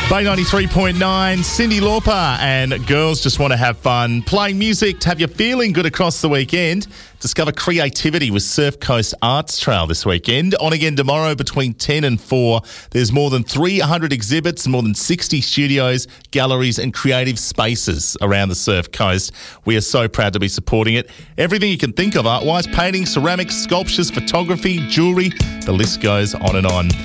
Bay 93.9, Cyndi Lauper and Girls Just Want to Have Fun. Playing music to have you feeling good across the weekend. Discover creativity with Surf Coast Arts Trail this weekend. On again tomorrow between 10 and 4. There's more than 300 exhibits and more than 60 studios, galleries and creative spaces around the Surf Coast. We are so proud to be supporting it. Everything you can think of art-wise, painting, ceramics, sculptures, photography, jewellery, the list goes on and on.